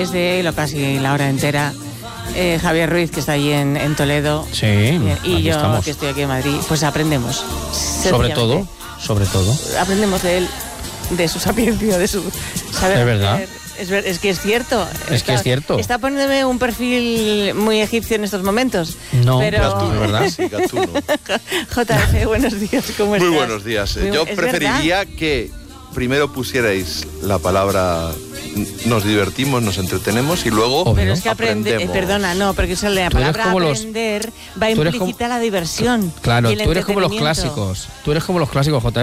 desde lo casi la hora entera. Javier Ruiz, que está allí en Toledo. Sí, y yo, estamos. que estoy aquí en Madrid, pues aprendemos. Sobre todo. Aprendemos de él, de su sapiencia, de su saber. Es verdad. hacer. Es que es cierto. Es que es cierto. Está poniéndome un perfil muy egipcio en estos momentos. No, pero Gatuno, ¿verdad? Sí, Gatuno. JF, buenos días, ¿cómo estás? Muy buenos días. Yo ¿Es preferiría que primero pusierais la palabra nos divertimos, nos entretenemos y luego Obvio. Pero es que aprendemos. perdona, no, porque eso, la Tú eres palabra como los- aprender va tú eres implícita la diversión. Claro, y el tú eres como los entretenimiento. clásicos. Tú eres como los clásicos, JF.